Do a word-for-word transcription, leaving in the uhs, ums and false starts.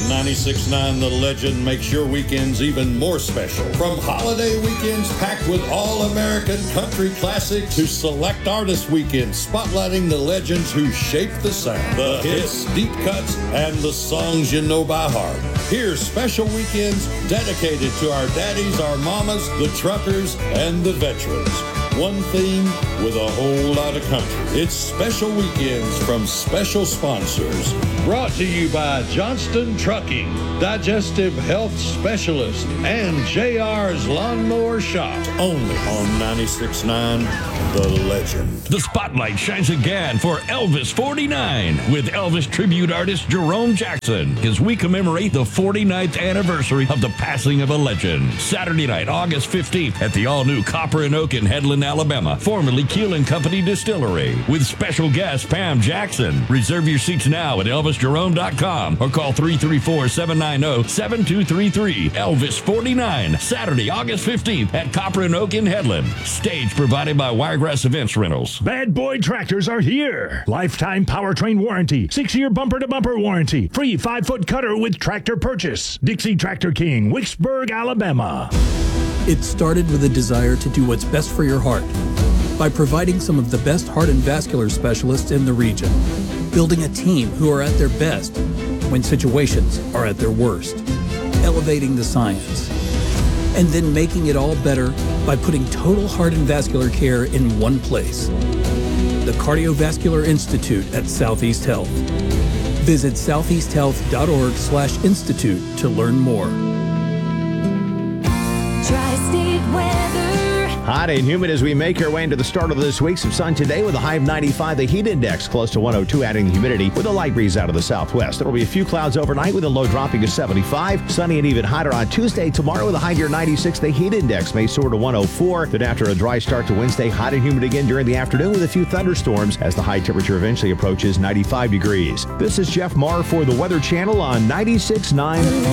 ninety-six point nine The Legend makes your weekends even more special. From holiday weekends packed with all-American country classics to select artist weekends spotlighting the legends who shaped the sound. The hits, deep cuts, and the songs you know by heart. Here's special weekends dedicated to our daddies, our mamas, the truckers, and the veterans. One theme with a whole lot of country. It's special weekends from special sponsors. Brought to you by Johnston Trucking, Digestive Health Specialist, and J R's Lawnmower Shop. Only on ninety-six point nine The Legend. The spotlight shines again for Elvis forty-nine with Elvis tribute artist Jerome Jackson as we commemorate the forty-ninth anniversary of the passing of a legend. Saturday night, August fifteenth at the all-new Copper and Oak in Headland, Alabama, formerly Keel and Company Distillery, with special guest Pam Jackson. Reserve your seats now at elvis jerome dot com or call three three four, seven nine zero, seven two three three. Elvis forty-nine, Saturday, August fifteenth at Copper and Oak in Headland. Stage provided by Wiregrass Events Rentals. Bad Boy Tractors are here. Lifetime powertrain warranty, six-year bumper-to-bumper warranty, free five-foot cutter with tractor purchase. Dixie Tractor King, Wicksburg, Alabama. It started with a desire to do what's best for your heart by providing some of the best heart and vascular specialists in the region, building a team who are at their best when situations are at their worst, elevating the science, and then making it all better by putting total heart and vascular care in one place. The Cardiovascular Institute at Southeast Health. Visit southeast health dot org slash institute to learn more. Tri-State weather. Hot and humid as we make our way into the start of this week. Some sun today with a high of ninety-five. The heat index close to one oh two, adding the humidity with a light breeze out of the southwest. There will be a few clouds overnight with a low dropping to seventy-five. Sunny and even hotter on Tuesday. Tomorrow with a high near ninety-six. The heat index may soar to one oh four. Then after a dry start to Wednesday, hot and humid again during the afternoon with a few thunderstorms as the high temperature eventually approaches ninety-five degrees. This is Jeff Marr for the Weather Channel on ninety-six point nine.